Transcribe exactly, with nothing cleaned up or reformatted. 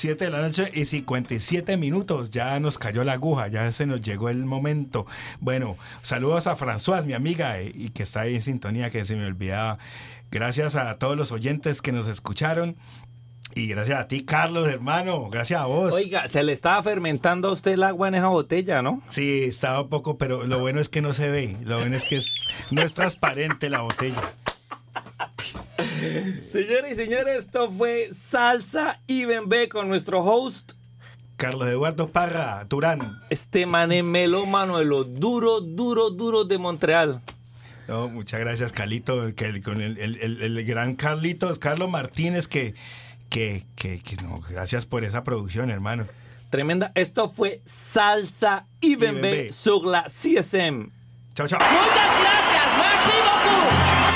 siete de la noche y cincuenta y siete minutos. Ya nos cayó la aguja, ya se nos llegó el momento. Bueno, saludos a Françoise, mi amiga, y que está ahí en sintonía, que se me olvidaba. Gracias a todos los oyentes que nos escucharon. Y gracias a ti, Carlos, hermano. Gracias a vos. Oiga, se le estaba fermentando a usted el agua en esa botella, ¿no? Sí, estaba un poco, pero lo bueno es que no se ve. Lo bueno es que es, no es transparente la botella. Señores y señores, esto fue Salsa y Bembé con nuestro host Carlos Eduardo Parra Turán. Este man es melómano de los duros, duros, duros de Montreal. No, muchas gracias, Carlito, que con el, el, el, el gran Carlitos, Carlos Martínez, que, que, que, que no, gracias por esa producción, hermano. Tremenda. Esto fue Salsa y Bembé, sur la C S M. Chao, chao. Muchas gracias, merci.